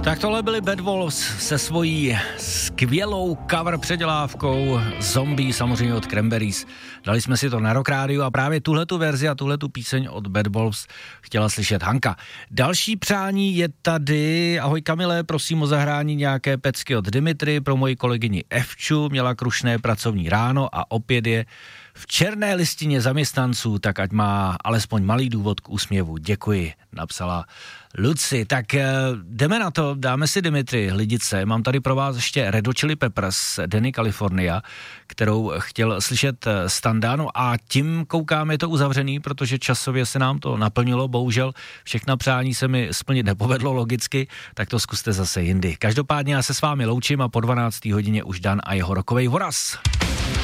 Tak tohle byli Bad Wolves se svojí skvělou cover předělávkou Zombie, samozřejmě od Cranberries. Dali jsme si to na Rock Radio a právě tuhletu verzi a tuhletu píseň od Bad Wolves chtěla slyšet Hanka. Další přání je tady. Ahoj Kamile, prosím o zahrání nějaké pecky od Dimitry pro moji kolegyni Evču, měla krušné pracovní ráno a opět je v černé listině zaměstnanců, tak ať má alespoň malý důvod k úsměvu. Děkuji, napsala Luci. Tak jdeme na to, dáme si Dimitry Lidice. Mám tady pro vás ještě Red Hot Chili Peppers, Danny California, kterou chtěl slyšet Standa. No a tím koukám, je to uzavřený, protože časově se nám to naplnilo. Bohužel všechna přání se mi splnit nepovedlo logicky, tak to zkuste zase jindy. Každopádně já se s vámi loučím a po 12. hodině už Dan a jeho rokovej voraz.